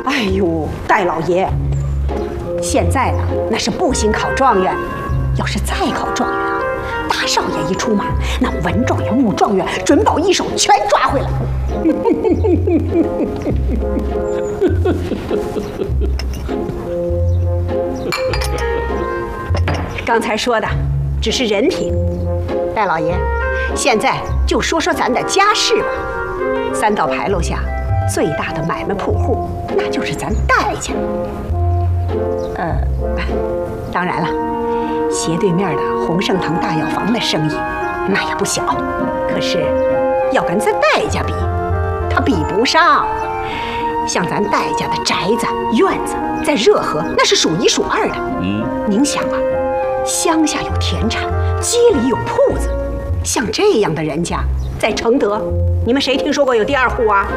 哎呦，戴老爷，现在呢那是步行考状元，要是再考状元啊，大少爷一出马，那文状元、武状元、准保一手全抓回来。刚才说的只是人品，戴老爷，现在就说说咱的家事吧。三道牌楼下最大的买卖铺户，那就是咱戴家。当然了，斜对面的洪盛堂大药房的生意，那也不小。可是要跟咱戴家比，他比不上。像咱戴家的宅子、院子，在热河那是数一数二的。您想啊，乡下有田产，街里有铺子，像这样的人家，在承德，你们谁听说过有第二户啊？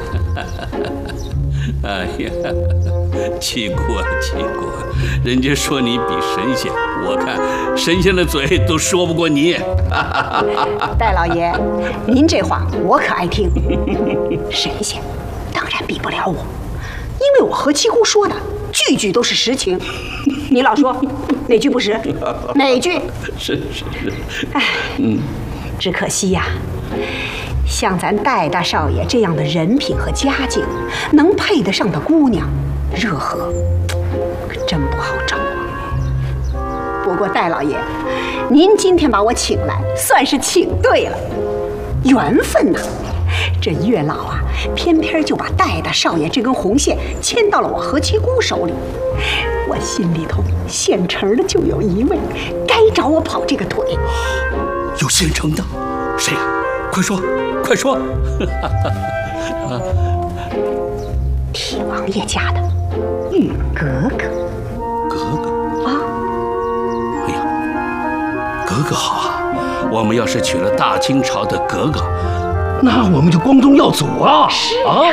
哎呀，气过气过，人家说你比神仙，我看神仙的嘴都说不过你。 戴老爷，您这话我可爱听。神仙当然比不了我，因为我和七姑说的句句都是实情。你老说哪句不实？哪句？ 是。 哎，只可惜呀，像咱戴大少爷这样的人品和家境，能配得上的姑娘，热河可真不好找啊。不过戴老爷，您今天把我请来，算是请对了，缘分呐。这月老啊，偏偏就把戴大少爷这根红线牵到了我何七姑手里，我心里头现成的就有一位，该找我跑这个腿。 有现成的？谁呀？快说，快说！ 铁王爷家的玉格格。 格格啊！ 哎呀，格格好啊！我们要是娶了大清朝的格格，那我们就光宗耀祖啊！ 是啊！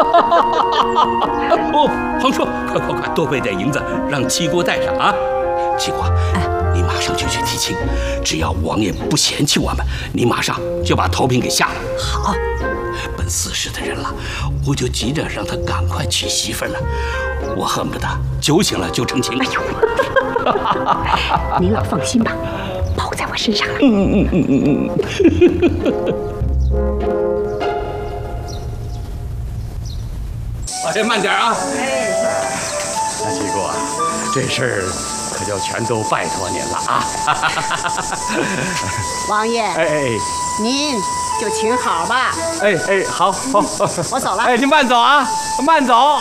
哦，皇叔，快，多备点银子，让七姑带上啊！七姑，你马上就去提亲，只要王爷不嫌弃我们，你马上就把头聘给下了。 好， 奔40的人了，我就急着让他赶快娶媳妇呢。我恨不得酒醒了就成亲。 哎呦，您老放心吧，包在我身上了。 哎，慢点啊！ 那七姑啊，这事儿可就全都拜托您了啊！ 王爷， 哎， 您就请好吧。 好， 我走了。 您慢走啊，慢走。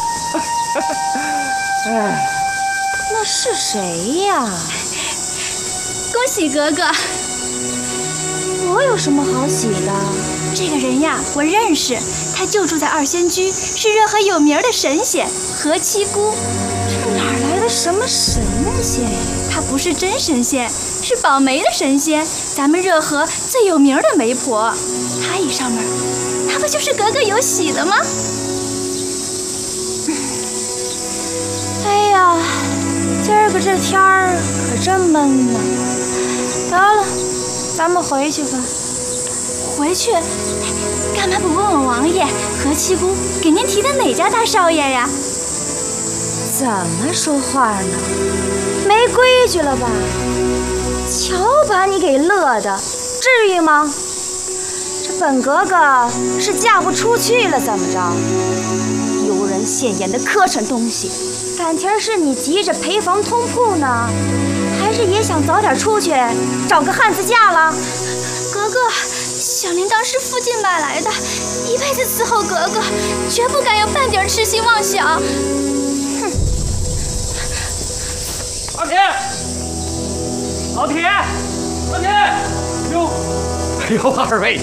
那是谁呀？恭喜格格！我有什么好喜的？这个人呀，我认识，他就住在二仙居，是热河有名的神仙何七姑。这哪来的什么神仙呀？他不是真神仙，是保媒的神仙，咱们热河最有名的媒婆。他一上门，他不就是格格有喜的吗？哎呀，今儿个这天儿可真闷呐。得了，咱们回去吧。回去？干嘛不问问王爷何七姑给您提的哪家大少爷呀？怎么说话呢？没规矩了吧？瞧把你给乐的，至于吗？这本格格是嫁不出去了，怎么着？丢人现眼的磕碜东西！感情是你急着陪房通铺呢，还是也想早点出去找个汉子嫁了？格格，小铃铛是附近买来的，一辈子伺候格格，绝不敢有半点痴心妄想。哼！ 老铁，老铁，哟！哎呦，二位，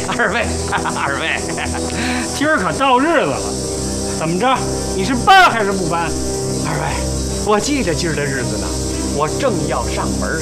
今儿可到日子了，怎么着？你是搬还是不搬？二位，我记着今儿的日子呢，我正要上门